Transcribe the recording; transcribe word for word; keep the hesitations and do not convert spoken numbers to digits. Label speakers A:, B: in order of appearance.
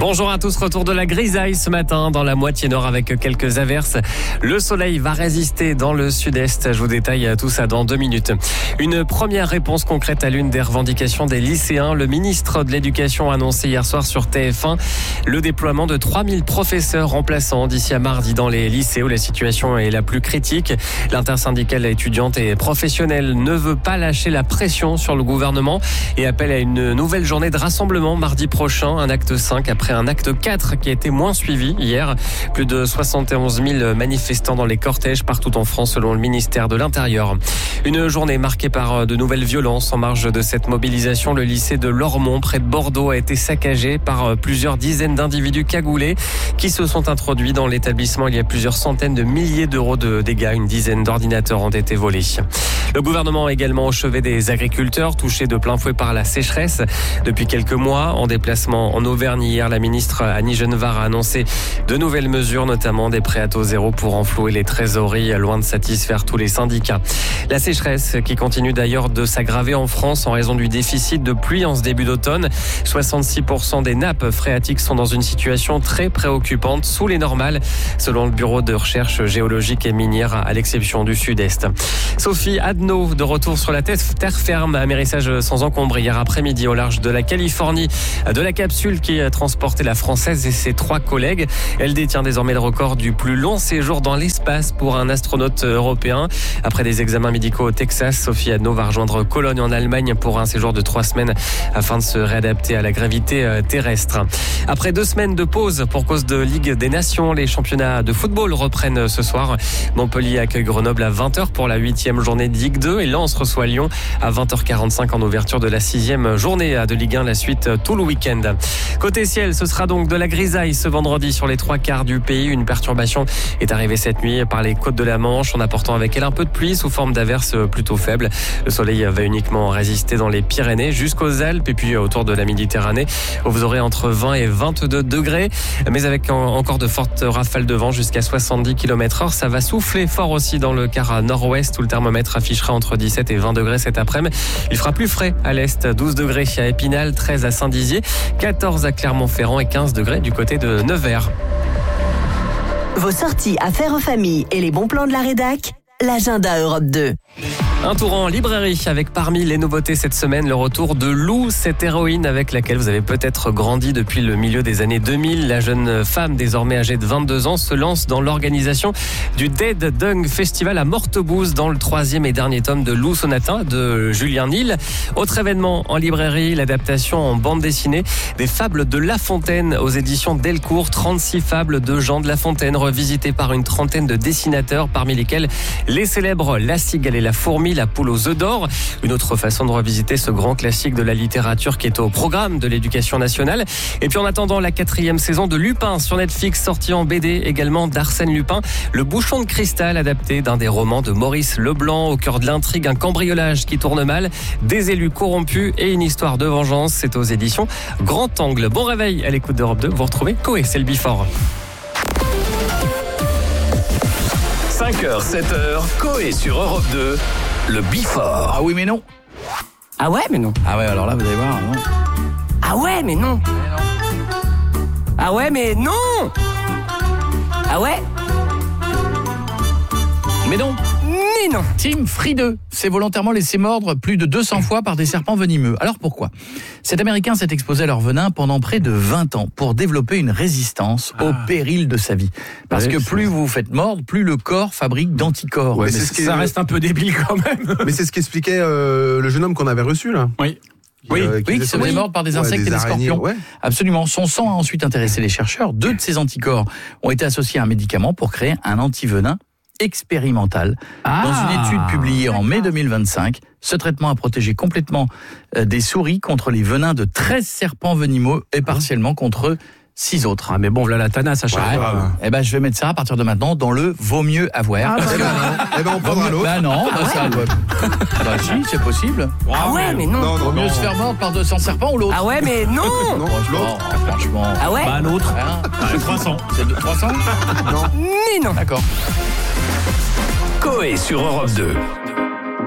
A: Bonjour à tous, retour de la grisaille ce matin dans la moitié nord avec quelques averses. Le soleil va résister dans le sud-est. Je vous détaille tout ça dans deux minutes. Une première réponse concrète à l'une des revendications des lycéens. Le ministre de l'Éducation a annoncé hier soir sur T F un le déploiement de trois mille professeurs remplaçants d'ici à mardi dans les lycées où la situation est la plus critique. L'intersyndicale étudiante et professionnelle ne veut pas lâcher la pression sur le gouvernement et appelle à une nouvelle journée de rassemblement mardi prochain, un acte cinq après un acte quatre qui a été moins suivi hier. Plus de soixante et onze mille manifestants dans les cortèges partout en France selon le ministère de l'Intérieur. Une journée marquée par de nouvelles violences. En marge de cette mobilisation, le lycée de Lormont près de Bordeaux a été saccagé par plusieurs dizaines d'individus cagoulés qui se sont introduits dans l'établissement. Il y a plusieurs centaines de milliers d'euros de dégâts. Une dizaine d'ordinateurs ont été volés. Le gouvernement a également au chevet des agriculteurs touchés de plein fouet par la sécheresse. Depuis quelques mois, en déplacement en Auvergne hier, la ministre Annie Genevard a annoncé de nouvelles mesures, notamment des prêts à taux zéro pour renflouer les trésoreries, loin de satisfaire tous les syndicats. La sécheresse qui continue d'ailleurs de s'aggraver en France en raison du déficit de pluie en ce début d'automne. soixante-six pour cent des nappes phréatiques sont dans une situation très préoccupante, sous les normales, selon le Bureau de recherche géologique et minière, à l'exception du sud-est. Sophie Adno, de retour sur la terre ferme, amérissage sans encombre hier après-midi au large de la Californie, de la capsule qui a transporté la Française et ses trois collègues. Elle détient désormais le record du plus long séjour dans l'espace pour un astronaute européen. Après des examens médicaux au Texas, Sophie Adno va rejoindre Cologne en Allemagne pour un séjour de trois semaines afin de se réadapter à la gravité terrestre. Après deux semaines de pause pour cause de Ligue des Nations, les championnats de football reprennent ce soir. Montpellier accueille Grenoble à vingt heures pour la huitième journée de Ligue deux et Lens reçoit Lyon à vingt heures quarante-cinq en ouverture de la sixième journée de Ligue un. La suite tout le week-end. Côté ciel, ce sera donc de la grisaille ce vendredi sur les trois quarts du pays. Une perturbation est arrivée cette nuit par les côtes de la Manche en apportant avec elle un peu de pluie sous forme d'averses plutôt faibles. Le soleil va uniquement résister dans les Pyrénées jusqu'aux Alpes et puis autour de la Méditerranée où vous aurez entre vingt et vingt-deux degrés, mais avec encore de fortes rafales de vent jusqu'à soixante-dix kilomètres heure. Ça va souffler fort aussi dans le quart nord-ouest où le thermomètre affichera entre dix-sept et vingt degrés cet après-midi. Il fera plus frais à l'est, douze degrés à Épinal, treize à Saint-Dizier, quatorze à Clermont-Ferrand et quinze degrés du côté de Nevers.
B: Vos sorties à faire en famille et les bons plans de la rédac, l'agenda Europe deux.
A: Un tour en librairie avec parmi les nouveautés cette semaine le retour de Lou, cette héroïne avec laquelle vous avez peut-être grandi depuis le milieu des années deux mille. La jeune femme désormais âgée de vingt-deux ans se lance dans l'organisation du Dead Dung Festival à Mortebouze dans le troisième et dernier tome de Lou Sonatin de Julien Nil. Autre événement en librairie, l'adaptation en bande dessinée des Fables de La Fontaine aux éditions Delcourt. trente-six fables de Jean de La Fontaine revisitées par une trentaine de dessinateurs parmi lesquels les célèbres La Cigale et la Fourmi, La Poule aux œufs d'or. Une autre façon de revisiter ce grand classique de la littérature qui est au programme de l'éducation nationale. Et puis en attendant la quatrième saison de Lupin sur Netflix, sortie en B D également d'Arsène Lupin, Le Bouchon de Cristal, adapté d'un des romans de Maurice Leblanc. Au cœur de l'intrigue, un cambriolage qui tourne mal, des élus corrompus et une histoire de vengeance. C'est aux éditions Grand Angle. Bon réveil à l'écoute d'Europe deux. Vous retrouvez Coé, c'est le Before.
C: cinq heures, sept heures, Coé sur Europe deux, le Before.
D: Ah oui, mais non.
E: Ah ouais, mais non.
D: Ah ouais, alors là, vous allez voir, non.
E: Ah ouais, mais non. Ah ouais, mais non. Ah ouais.
D: Mais non.
E: Mais non.
D: Tim Friedeux s'est volontairement laissé mordre plus de deux cents fois par des serpents venimeux. Alors pourquoi ? Cet Américain s'est exposé à leur venin pendant près de vingt ans pour développer une résistance ah. au péril de sa vie. Parce ouais, que plus vous vous faites mordre, plus le corps fabrique d'anticorps.
F: Ouais,
D: mais
F: c'est
D: c'est
F: ce qui
D: ça
F: est...
D: reste un peu débile quand même.
F: Mais c'est ce qu'expliquait euh, le jeune homme qu'on avait reçu là.
D: Oui. Qui,
F: oui,
D: euh, qui, oui, qui se faisait mordre par des insectes ouais, des et des araignées, scorpions. Ouais. Absolument. Son sang a ensuite intéressé les chercheurs. Deux de ces anticorps ont été associés à un médicament pour créer un antivenin expérimental. Ah, dans une étude publiée en mai deux mille vingt-cinq, ce traitement a protégé complètement euh, des souris contre les venins de treize serpents venimeux et partiellement contre six autres.
E: Ah mais bon, voilà la tanasse à chaque
D: ouais,
E: fois.
D: Ouais. Eh ben, je vais mettre ça à partir de maintenant dans le vaut mieux avoir.
F: Ah, parce que, eh ben, on prendra l'autre.
D: Bah non, bah, ça, ouais. bah si, c'est possible.
E: Ah ouais, mais non.
F: non, non
D: vaut mieux
F: non.
D: se faire mordre par deux cents serpents ou l'autre.
E: Ah ouais, mais non.
F: non
D: franchement, franchement.
E: Ah ouais.
D: Bah l'autre. Hein,
G: c'est trois cents.
D: C'est de trois cents.
F: Non.
E: Mais non.
D: D'accord.
C: Coé sur Europe deux.